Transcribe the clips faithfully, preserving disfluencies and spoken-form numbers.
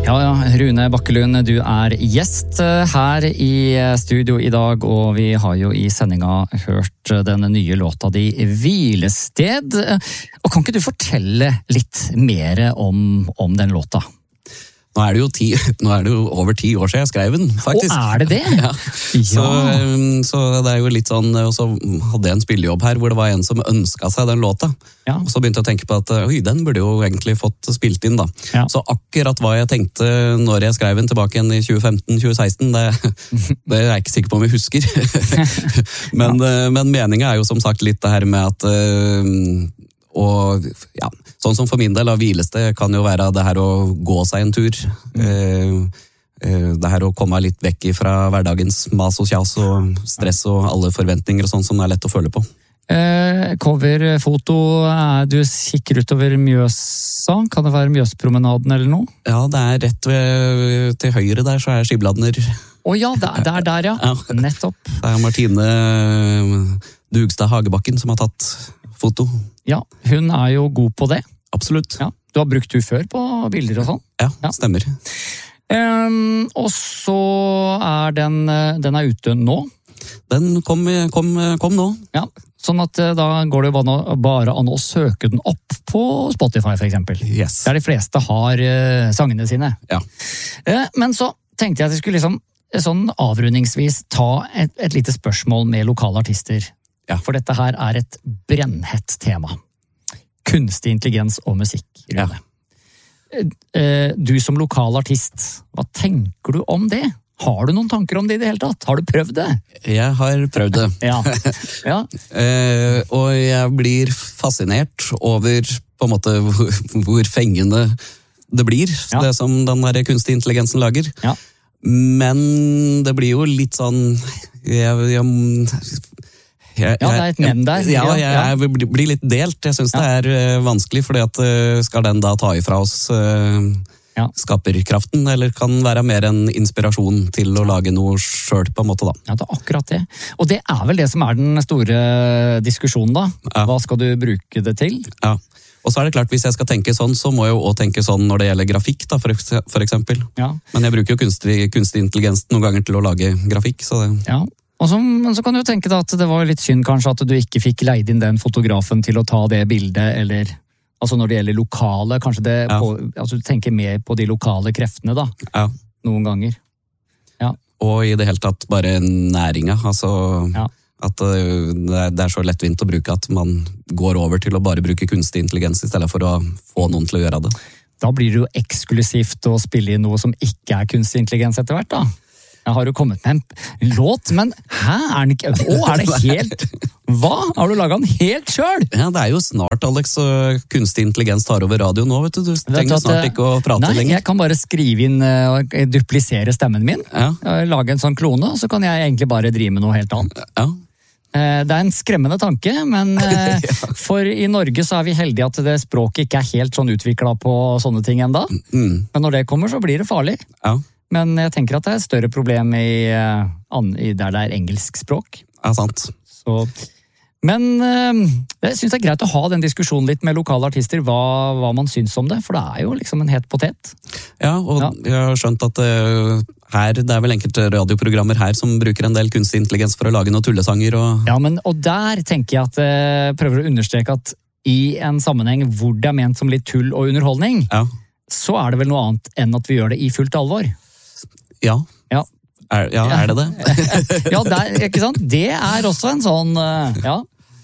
Ja, ja, Rune Bakkelund, du er gjest her i studio i dag, og vi har jo i sendinga hørt den nye låta di Hvilested. Og kan ikke du fortelle litt mer om, om den låta? Nå er, det jo ti, nå er det jo over ti år siden jeg skrev den, faktisk. Å, er det det? Ja. Så, så det er jo litt sånn, og så hadde jeg en spillejobb her, hvor det var en som ønsket seg den låta. Ja. Og så begynte jeg å tenke på at, oi, den burde jo egentlig fått spilt inn da. Ja. Så akkurat hva jeg tenkte når jeg skrev den tilbake igjen i tjue femten tjue seksten, det, det er jeg ikke sikker på om jeg husker. men, ja. men meningen er jo som sagt litt det her med at... Og ja, sånn som for min del av hvilested kan jo være det her å gå seg en tur. Mm. Eh, det her å komme litt vekk fra hverdagens mas og kjas og stress og alle forventninger og sånn som det er lett å føle på. Eh, coverfoto, er du kikker utover Mjøsa? Kan det være Mjøspromenaden eller noe? Ja, det er rett ved, til høyre der så er Skibladner. Å ja, det er der, der ja. ja. Nettopp. Det er Martine Dugstad Hagebakken som har tatt foto. Ja, hun er jo god på det. Absolutt. Ja, du har brukt hun før på bilder og sånn? Ja, ja. Stemmer. Um, og så er den, den er ute nå? Den kom, kom, kom nå. Ja, sånn at da går det jo bare an å søke den opp på Spotify for eksempel. Yes. Der de fleste har uh, sangene sine. Ja. Uh, men så tenkte jeg at jeg skulle liksom, sånn avrundingsvis ta et, et lite spørsmål med lokale artister. Ja. For dette her er et brennhett tema. Kunstig intelligens og musikk. Ja. Du som lokal artist, hva tenker du om det? Har du noen tanker om det i det hele tatt? Har du prøvd det? Jeg har prøvd det. ja. Ja. eh, og jeg blir fascinert over på en måte hvor, hvor fengende det blir, ja. Det som den der kunstig intelligensen lager. Ja. Men det blir jo litt sånn jeg... jeg Jeg, ja, det er et men der. Ja, jeg, jeg blir litt delt. Jeg synes ja. Det er vanskelig, fordi at skal den da ta ifra oss uh, ja. Skaperkraften, eller kan være mer en inspirasjon til å lage noe selv på en måte da. Ja, det er akkurat det. Og det er vel det som er den store diskusjonen da. Ja. Hva skal du bruke det til? Ja. Og så er det klart, hvis jeg skal tenke sånn, så må jeg jo også tenke sånn når det gjelder grafikk da, for, for eksempel. Ja. Men jeg bruker jo kunstig, kunstig intelligens noen ganger til å lage grafikk, så det... Ja. Og så, så kan du jo tenke deg at det var litt synd kanskje at du ikke fikk leid inn den fotografen til å ta det bildet, eller altså når det gjelder lokale, kanskje det ja. På, altså du tenker mer på de lokale kreftene da, ja. Noen ganger. Ja. Og i det hele tatt bare næringa, altså ja. At det er så lettvint å bruke at man går over til å bare bruke kunstig intelligens i stedet for å få noen til å gjøre det. Da blir det jo eksklusivt å spille inn noe som ikke er kunstig intelligens etter hvert da. Jeg har jo kommet med en låt, men hæ, er den ikke... Å, er det helt... Hva? Har du laget den helt selv? Ja, det er jo snart, Alex, og kunstig intelligens tar over radio nå, vet du. Du trenger at, snart ikke å prate nei, lenger. Nei, jeg kan bare skrive inn og uh, duplisere stemmen min, ja. Lage en sånn klone, og så kan jeg egentlig bare drive med noe helt annet. Ja. Uh, det er en skremmende tanke, men uh, ja. For i Norge så er vi heldige at det språket ikke er helt sånn utviklet på sånne ting enda. Mm. Men når det kommer, så blir det farlig. Ja. Men jeg tenker at det er et større problem i, i der det er engelsk språk. Ja, sant. Så, men jeg synes det er greit å ha den diskusjonen litt med lokale artister, hva, hva man synes om det, for det er jo liksom en het potet. Ja, og ja. Jeg har skjønt at uh, her, det er vel enkelte radioprogrammer her som bruker en del kunstig intelligens for å lage noen tullesanger. Og... Ja, men og der tenker jeg at jeg prøver å understreke at i en sammenheng hvor det er ment som litt tull og underholdning, ja. Så er det vel noe annet enn at vi gjør det i fullt alvor. Ja. Ja. Er, ja, er det det? Ja, der, ikke sant? Det er også en sånn, ja.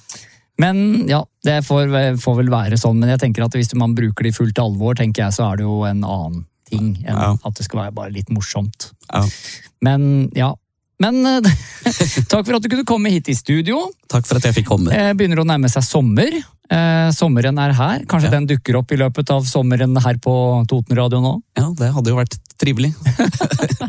Men ja, det får, får vel være sånn, men jeg tenker at hvis man bruker det i fullt alvor, tenker jeg, så er det jo en annen ting enn ja. At det skal være bare litt morsomt. Ja. Men ja, men takk for at du kunne komme hit i studio. Takk for at jeg fikk komme. Begynner å nærme seg sommer. Eh, sommeren er her. Kanskje ja. Den dukker opp i løpet av sommeren her på Toten Radio nå? Ja, det hadde jo vært trivelig.